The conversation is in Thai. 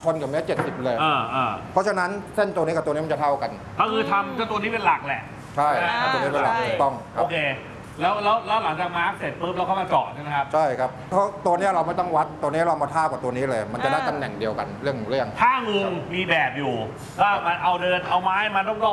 คนกับเมตร70เลย เพราะฉะนั้นเส้นตัวนี้กับตัวนี้มันจะเท่ากันก็คือทำเจ้าตัวนี้เป็นหลักแหละใช่ตัวนี้เป็นหลักถูกต้องโอเคแล้วหลังจากมาร์กเสร็จปุ๊บเราเข้ามาเจาะใช่ไหมครับใช่ครับเพราะตัวนี้เราไม่ต้องวัดตัวนี้เรามาทาบกับตัวนี้เลย มันจะได้ตำแหน่งเดียวกันเรื่องถ้างูมีแบบอยู่ก็มันเอาไม้มาด้อม